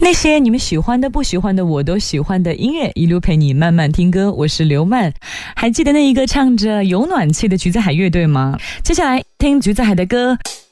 那些你们喜欢的不喜欢的我都喜欢的音乐，一路陪你慢慢听歌，我是刘曼。还记得那一个唱着有暖气的橘子海乐队吗？接下来听橘子海的歌